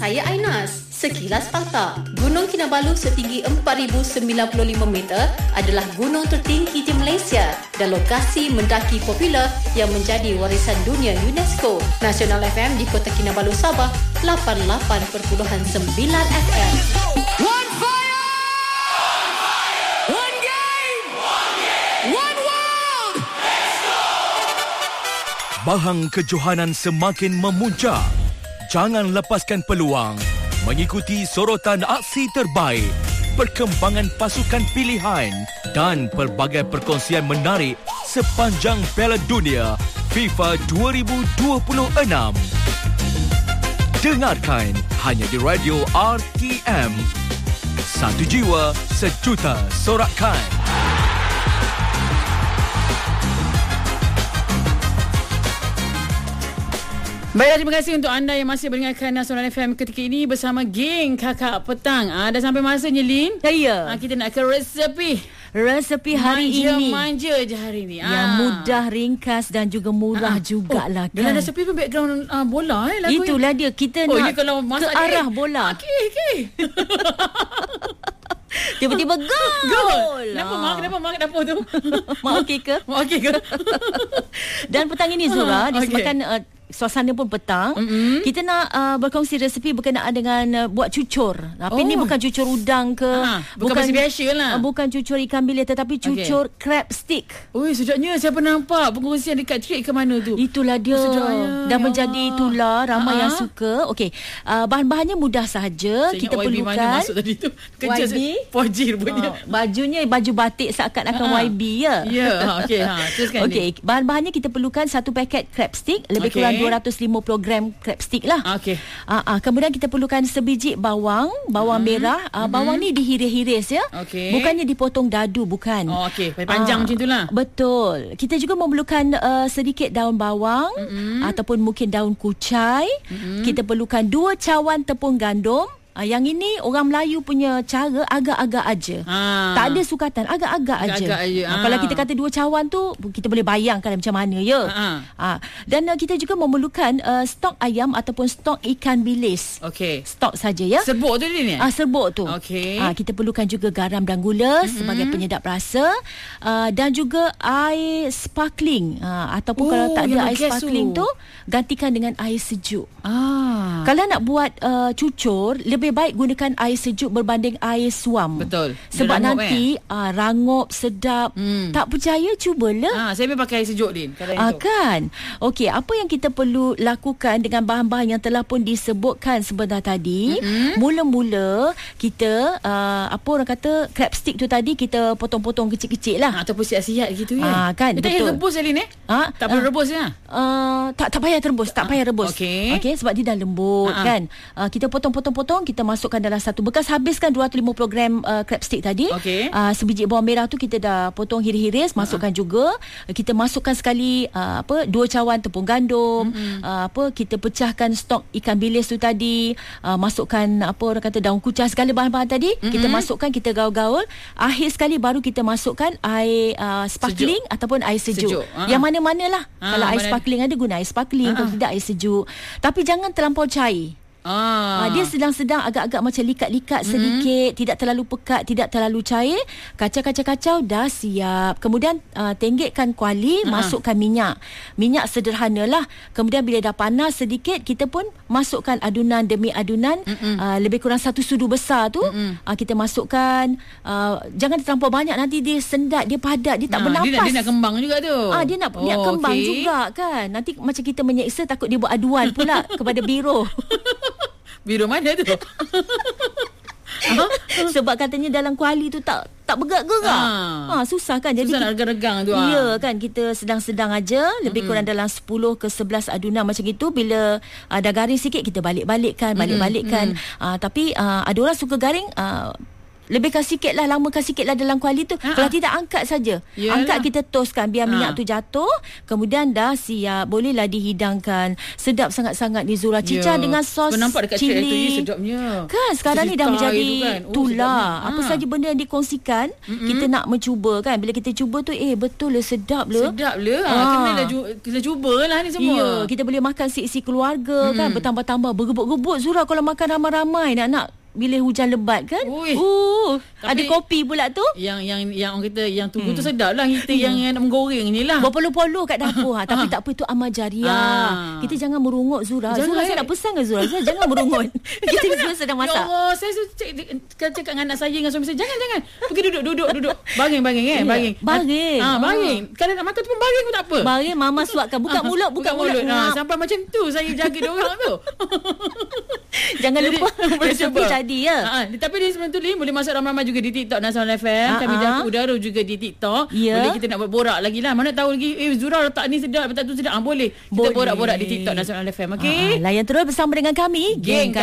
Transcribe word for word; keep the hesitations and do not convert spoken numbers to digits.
saya Ainas. Sekilas fakta, Gunung Kinabalu setinggi empat ribu sembilan puluh lima meter adalah gunung tertinggi di Malaysia dan lokasi mendaki popular yang menjadi warisan dunia UNESCO. Nasional F M di Kota Kinabalu, Sabah, lapan puluh lapan perpuluhan sembilan F M. One fire! One fire! One game! One game! One world! Let's go! Bahang kejohanan semakin memuncak. Jangan lepaskan peluang mengikuti sorotan aksi terbaik, perkembangan pasukan pilihan dan pelbagai perkongsian menarik sepanjang Piala Dunia FIFA dua ribu dua puluh enam. Dengarkan hanya di Radio R T M. Satu jiwa, sejuta sorakan. Baiklah, terima kasih untuk anda yang masih mendengarkan Nasional F M ketika ini bersama geng Kakak Petang. Ah, dah sampai masanya, Lin. Ya. Ah, kita nak ke resepi. Resepi hari manja, ini. Manja je hari ini. Yang ah. mudah, ringkas dan juga murah ah. jugalah oh, kan. Dan ada resepi pun background uh, bola eh, lagu Itulah dia. Kita oh, nak kalau ke arah bola. Okey, okey. Tiba-tiba gol. Gol. Kenapa mak? Kenapa mak dapur tu? Mak okey ke? Mak okey ke? Dan petang ini Zura, okay. disebabkan uh, suasana pun petang, mm-hmm. kita nak uh, berkongsi resepi berkenaan dengan uh, buat cucur. Tapi oh. ni bukan cucur udang ke, ha, bukan, bukan biasa lah. Uh, bukan cucur ikan bilis, tetapi cucur okay. crab stick. Oi, sedapnya. Siapa nampak pengurusian dekat trade ke mana tu? Itulah dia. Oh, dan ya menjadi itulah ramai ha? yang suka. Okey, uh, bahan-bahannya mudah sahaja. Saya kita Y B perlukan mana masuk tadi tu. Kerja Y B Fojir punya. Oh, bajunya baju batik seakan-akan ha. Y B ya. Ya, okey ha. Teruskan. Okey, bahan-bahannya kita perlukan satu paket crab stick, lebih okay. kurang dua ratus lima puluh gram crab stick lah. Okey. Uh, uh, kemudian kita perlukan sebiji bawang, bawang hmm. merah. Uh, bawang hmm. ni dihiris-hiris ya. Okay. Bukannya dipotong dadu, bukan. Oh, okey. Panjang uh, macam itulah. Betul. Kita juga memerlukan uh, sedikit daun bawang hmm. ataupun mungkin daun kucai. Hmm. Kita perlukan dua cawan tepung gandum. Uh, yang ini orang Melayu punya cara agak-agak aja. Ha. Tak ada sukatan, agak-agak aja. Agak-agak aja. Ha. Ha. Kalau kita kata dua cawan tu, kita boleh bayangkan macam mana ya. Ha. Ha. Dan uh, kita juga memerlukan uh, stok ayam ataupun stok ikan bilis. Okey. Stok saja ya. Serbuk tu ni? Ah, uh, serbuk tu. Okey. Uh, kita perlukan juga garam dan gula mm-hmm. sebagai penyedap rasa. Uh, dan juga air sparkling. Uh, ataupun oh, kalau tak ada air sparkling tu, gantikan dengan air sejuk. Ah. Kalau nak buat uh, cucur, lebih baik gunakan air sejuk berbanding air suam. Betul. Sebab rangup, nanti eh? uh, rangup, sedap. Hmm. Tak percaya, cubalah. Ah, saya memang pakai air sejuk, Din. Ah, kan? Okey, apa yang kita perlu lakukan dengan bahan-bahan yang telah pun disebutkan sebentar tadi. Mm-hmm. Mula-mula kita uh, apa orang kata crab stick tu tadi kita potong-potong kecil-kecil lah. Ah, ataupun siap-siap gitu ya. Ah, kan? Kita betul. rebus Elin eh? Ah, tak perlu ah, rebus ya? Uh, tak tak payah rebus, tak ah, payah rebus. Okey. Okey, sebab dia dah lembut ah, kan. Uh, kita potong-potong-potong, kita masukkan dalam satu bekas, habiskan dua ratus lima puluh gram uh, crab stick tadi. Okey. Uh, sebiji bawang merah tu kita dah potong hiris-hiris, masukkan uh-huh. juga. Kita masukkan sekali uh, apa dua cawan tepung gandum, mm-hmm. uh, apa kita pecahkan stok ikan bilis tu tadi, uh, masukkan apa orang kata daun kucai, segala bahan-bahan tadi, mm-hmm. kita masukkan, kita gaul-gaul. Akhir sekali baru kita masukkan air uh, sparkling sejuk. Ataupun air sejuk. sejuk. Uh-huh. Yang mana-manalah. Uh-huh. Kalau air sparkling ada, guna air sparkling, uh-huh. kalau tidak air sejuk. Tapi jangan terlampau cair. Ah. Ah, dia sedang-sedang agak-agak macam likat-likat mm-hmm. sedikit, tidak terlalu pekat, tidak terlalu cair. Kacau-kacau-kacau dah siap. Kemudian uh, tenggekkan kuali, uh-huh. masukkan minyak. Minyak sederhanalah. Kemudian bila dah panas sedikit, kita pun masukkan adunan demi adunan, mm-hmm. uh, lebih kurang satu sudu besar tu, mm-hmm. uh, kita masukkan. Uh, jangan terlampau banyak, nanti dia sendat, dia padat, dia tak nah, bernafas. Dia nak, dia nak kembang juga tu. Ah, dia nak, oh, nak kembang okay. juga kan. Nanti macam kita menyeksa, takut dia buat aduan pula kepada biro. Biro mana tu? Sebab katanya dalam kuali tu tak tak bergerak-gerak. Ha. ha susah kan. Susah jadi nak regang-regang tu. Ya ha. kan, kita sedang-sedang aja, lebih mm-hmm. kurang dalam sepuluh ke sebelas adunan macam itu. Bila uh, dah garing sikit, kita balik-balikkan, balik-balikkan. Mm-hmm. Uh, tapi uh, ada orang suka garing, uh, lebihkan sikit lah, lamakan sikit lah dalam kuali tu. Ha-ha. Kalau tidak, angkat saja. Yalah. Angkat, kita toastkan biar minyak Ha. tu jatuh. Kemudian dah siap, bolehlah dihidangkan. Sedap sangat-sangat ni Zura. Cicah Ya. dengan sos Kau nampak dekat trailer tu, cili. eh, sedapnya. Kan sekarang ni dah Cili menjadi Thai tu kan. Oh, itulah. sedapnya. Apa Ha. saja benda yang dikongsikan, mm-hmm. kita nak mencuba kan. Bila kita cuba tu, eh betul le, sedap le. Sedap le. Ha. Ah. Kena dah ju- kita cubalah ni semua. Ya, kita boleh makan seisi keluarga, mm-hmm. kan, bertambah-tambah, bergebuk-gebuk Zura kalau makan ramai-ramai nak-nak bila hujan lebat kan. Ui. Uh, Tapi- ada kopi pula tu. Yang yang yang orang kita yang tunggu hmm. tu sedap lah. Kita hmm. yang, yang nak menggoreng ni lah. Berpuluh-puluh kat dapur ha. Tapi tak apa, itu amal jariah. Ah. Kita jangan merungut Zura. Jangan, Zura, eh. saya nak pesan ke Zura? Zura jangan merungut. Kita Zura sedang Ya masak. Allah, saya su- cek, cek, cakap dengan anak saya, dengan suami saya, jangan, jangan. Pergi duduk, duduk, duduk. Baring-baring eh, Ya, baring. baring. Ah, baring. Kalau nak makan tu pun baring pun tak apa. Baring mama suapkan. Buka mulut, buka, Buka mulut. mulut. Ha, sampai macam tu saya jaga dia orang tu. Jangan Jadi, lupa boleh resepi cuba. tadi ya. Ha, tapi di sebelum tu Lin, boleh masuk ramai-ramai juga di TikTok Nasional F M. Ha, Kami ha. dah udara juga di TikTok. Ya. Boleh kita nak buat borak lagi lah. Mana tahu lagi, eh Zura letak ni sedap, letak tu sedap. Ha, boleh. Kita Boleh. borak-borak di TikTok Nasional F M. Okey. Ah, layan terus bersama dengan kami, Geng